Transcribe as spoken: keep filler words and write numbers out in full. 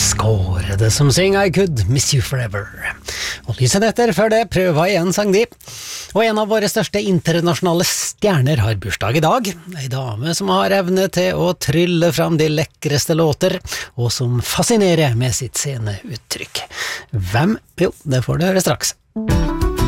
Skårede som synger I Could Miss You Forever. Og lyset etter før det prøva igjen sang de. Og en av våre største internasjonale stjerner har bursdag I dag. En dame som har evne til å trylle fram de lekreste låter, og som fascinerer med sitt sceneuttrykk. Hvem? Jo, det får du høre straks.